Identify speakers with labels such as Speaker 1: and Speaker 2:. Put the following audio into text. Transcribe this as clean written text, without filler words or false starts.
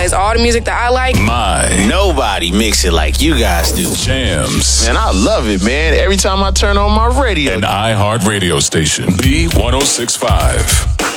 Speaker 1: plays all the music that I like.
Speaker 2: Nobody mix it like you guys do.
Speaker 3: Jams.
Speaker 4: Man, I love it, man. Every time I turn on my radio.
Speaker 3: An iHeart radio station. B1065.